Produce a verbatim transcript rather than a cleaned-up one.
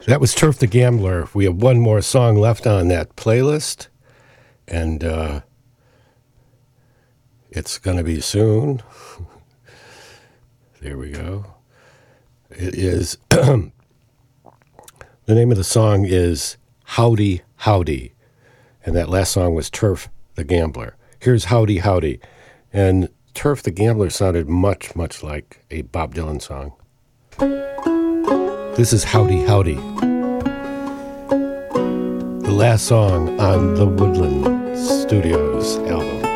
That was Turf the Gambler. We have one more song left on that playlist, and uh, it's going to be soon. There we go. It is, the name of the song is Howdy Howdy, and that last song was Turf the Gambler. Here's Howdy Howdy, and Turf the Gambler sounded much, much like a Bob Dylan song. This is Howdy Howdy, the last song on the Woodland Studios album.